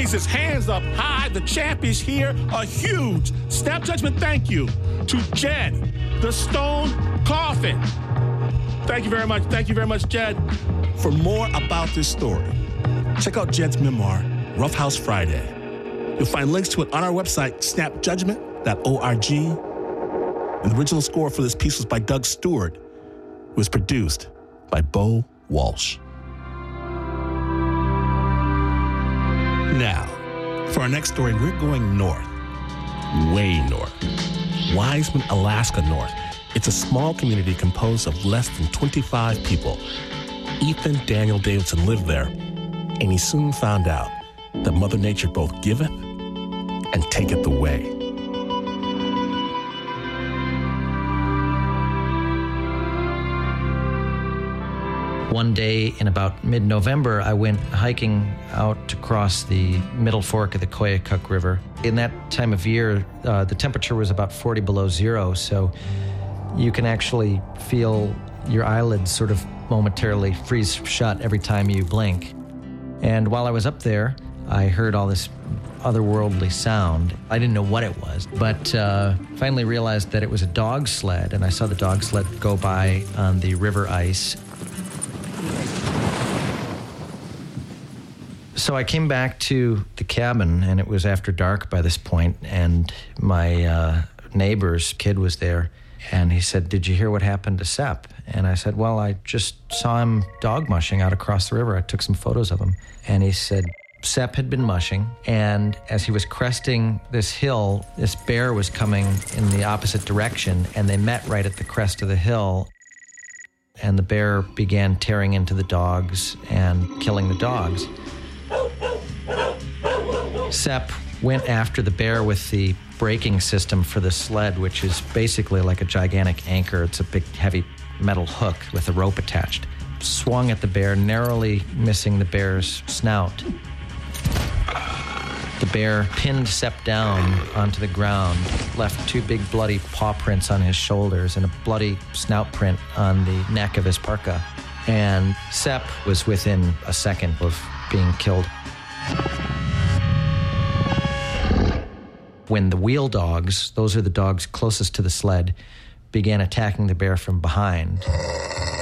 raises hands up high. The champ is here. A huge snap judgment thank you to Jed, the Stone Coffin. Thank you very much. Thank you very much, Jed. For more about this story, check out Jed's memoir, Rough House Friday. You'll find links to it on our website, snapjudgment.org. And the original score for this piece was by Doug Stewart. It was produced by Bo Walsh. Now, for our next story, we're going north, way north. Wiseman, Alaska North. It's a small community composed of less than 25 people. Ethan Daniel Davidson lived there, and he soon found out that Mother Nature both giveth and taketh away. One day in about mid-November, I went hiking out across the middle fork of the Koyukuk River. In that time of year, the temperature was about 40 below zero, so you can actually feel your eyelids sort of momentarily freeze shut every time you blink. And while I was up there, I heard all this otherworldly sound. I didn't know what it was, but finally realized that it was a dog sled, and I saw the dog sled go by on the river ice. So I came back to the cabin, and it was after dark by this point, and my neighbor's kid was there, and he said, "Did you hear what happened to Sepp?" And I said, "Well, I just saw him dog mushing out across the river. I took some photos of him." And he said, Sepp had been mushing, and as he was cresting this hill, this bear was coming in the opposite direction, and they met right at the crest of the hill, and the bear began tearing into the dogs and killing the dogs. Sepp went after the bear with the braking system for the sled, which is basically like a gigantic anchor. It's a big, heavy metal hook with a rope attached. Swung at the bear, narrowly missing the bear's snout. The bear pinned Sepp down onto the ground, left two big bloody paw prints on his shoulders and a bloody snout print on the neck of his parka. And Sepp was within a second of being killed. When the wheel dogs, those are the dogs closest to the sled, began attacking the bear from behind,